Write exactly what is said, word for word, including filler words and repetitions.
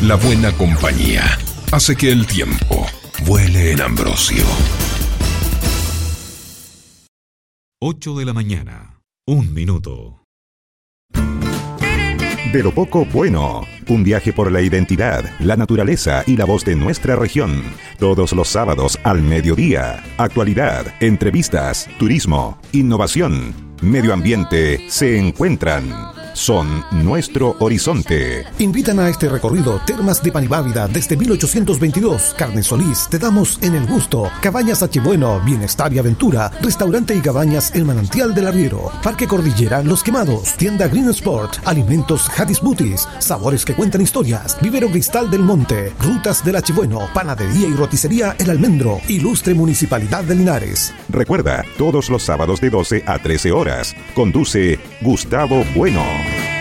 La buena compañía hace que el tiempo vuele en Ambrosio. ocho de la mañana, un minuto. De lo poco bueno, un viaje por la identidad, la naturaleza y la voz de nuestra región. Todos los sábados al mediodía. Actualidad, entrevistas, turismo, innovación, medio ambiente se encuentran. Son nuestro horizonte. Invitan a este recorrido Termas de Panibávida desde mil ochocientos veintidós. Carne Solís, te damos en el gusto. Cabañas Achibueno, Bienestar y Aventura. Restaurante y Cabañas El Manantial del Arriero. Parque Cordillera Los Quemados. Tienda Green Sport. Alimentos Hadis Booties. Sabores que cuentan historias. Vivero Cristal del Monte. Rutas del Achibueno. Panadería y roticería El Almendro. Ilustre Municipalidad de Linares. Recuerda, todos los sábados de doce a trece horas. Conduce Gustavo Bueno.